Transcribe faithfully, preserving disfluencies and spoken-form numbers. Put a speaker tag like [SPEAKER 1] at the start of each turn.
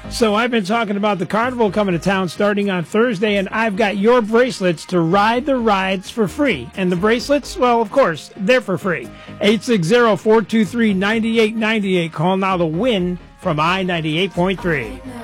[SPEAKER 1] So I've been talking about the carnival coming to town starting on Thursday, and I've got your bracelets to ride the rides for free. And the bracelets, well, of course, they're for free. eight six zero, four two three, nine eight nine eight. Call now to win from I ninety-eight point three.